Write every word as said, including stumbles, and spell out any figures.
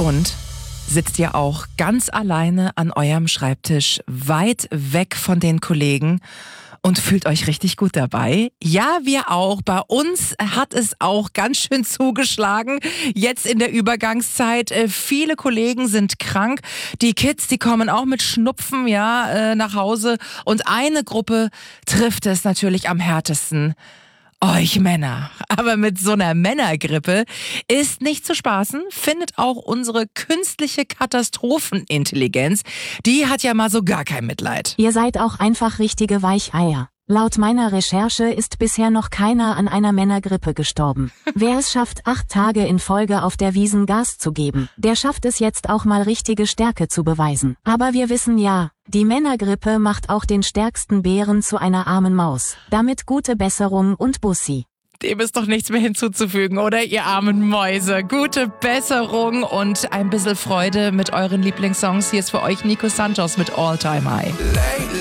Und sitzt ihr auch ganz alleine an eurem Schreibtisch, weit weg von den Kollegen und fühlt euch richtig gut dabei? Ja, wir auch. Bei uns hat es auch ganz schön zugeschlagen. Jetzt in der Übergangszeit. Äh, viele Kollegen sind krank. Die Kids, die kommen auch mit Schnupfen, ja, äh, nach Hause. Und eine Gruppe trifft es natürlich am härtesten. Euch Männer. Aber mit so einer Männergrippe ist nicht zu spaßen, findet auch unsere künstliche Katastrophenintelligenz. Die hat ja mal so gar kein Mitleid. Ihr seid auch einfach richtige Weicheier. Laut meiner Recherche ist bisher noch keiner an einer Männergrippe gestorben. Wer es schafft, acht Tage in Folge auf der Wiesn Gas zu geben, der schafft es jetzt auch mal richtige Stärke zu beweisen. Aber wir wissen ja, die Männergrippe macht auch den stärksten Bären zu einer armen Maus. Damit gute Besserung und Bussi. Dem ist doch nichts mehr hinzuzufügen, oder, ihr armen Mäuse? Gute Besserung und ein bisschen Freude mit euren Lieblingssongs. Hier ist für euch Nico Santos mit All Time High.